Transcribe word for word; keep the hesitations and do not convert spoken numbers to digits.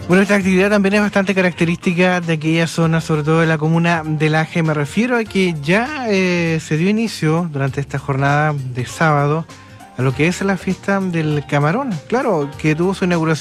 Bueno, esta actividad también es bastante característica de aquella zona, sobre todo de la comuna de Laje. Me refiero a que ya eh, se dio inicio durante esta jornada de sábado a lo que es la fiesta del camarón. Claro, que tuvo su inauguración